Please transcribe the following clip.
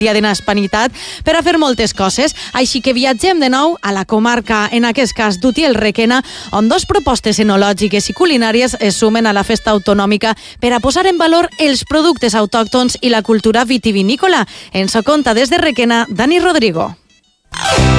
de Naspanitat per a fer moltes coses, així que viatgem de nou a la comarca, en aquest cas d'Utiel-Requena, on dos propostes enològiques i culinàries es sumen a la festa autonòmica per a posar en valor els productes autòctons i la cultura vitivinícola. Ens ho conta des de Requena Dani Rodrigo.